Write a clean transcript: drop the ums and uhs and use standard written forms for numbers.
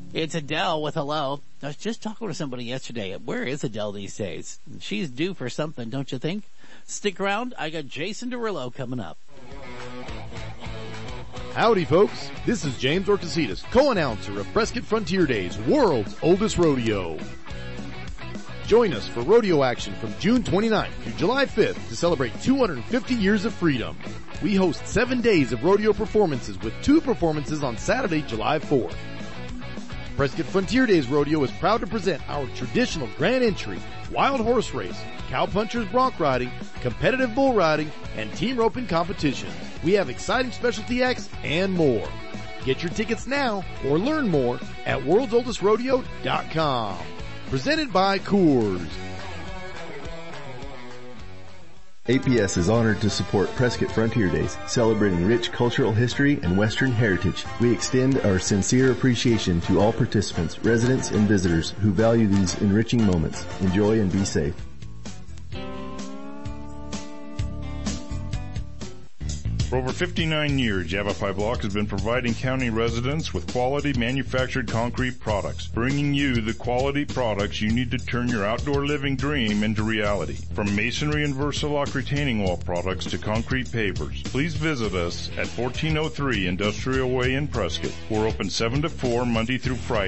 It's Adele with Hello. I was just talking to somebody yesterday. Where is Adele these days? She's due for something, don't you think? Stick around. I got Jason Derulo coming up. Howdy, folks. This is James Orcasitas, co-announcer of Prescott Frontier Days, world's oldest rodeo. Join us for rodeo action from June 29th through July 5th to celebrate 250 years of freedom. We host 7 days of rodeo performances with 2 performances on Saturday, July 4th. Prescott Frontier Days Rodeo is proud to present our traditional grand entry, wild horse race, cowpunchers bronc riding, competitive bull riding, and team roping competitions. We have exciting specialty acts and more. Get your tickets now or learn more at worldsoldestrodeo.com. Presented by Coors. APS is honored to support Prescott Frontier Days, celebrating rich cultural history and Western heritage. We extend our sincere appreciation to all participants, residents, and visitors who value these enriching moments. Enjoy and be safe. For over 59 years, Yavapai Block has been providing county residents with quality manufactured concrete products, bringing you the quality products you need to turn your outdoor living dream into reality. From masonry and Versalock retaining wall products to concrete pavers, please visit us at 1403 Industrial Way in Prescott. We're open 7 to 4 Monday through Friday.